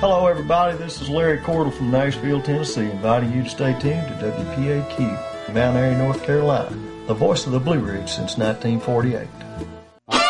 Hello, everybody. This is Larry Cordell from Nashville, Tennessee, inviting you to stay tuned to WPAQ, Mount Airy, North Carolina, the voice of the Blue Ridge since 1948.